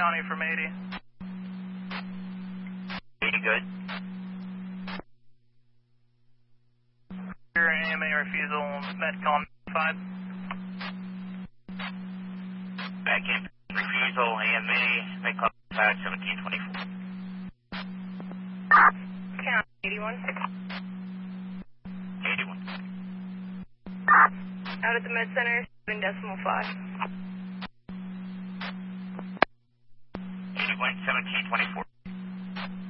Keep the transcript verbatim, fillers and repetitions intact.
County from eighty. eighty good. Your A M A refusal, Metcon five. Back in refusal, A M A, make call five seventeen twenty-four. County eighty-one. eighty-one. Out at the med center, seven decimal five. eighty-one, seventeen twenty-four.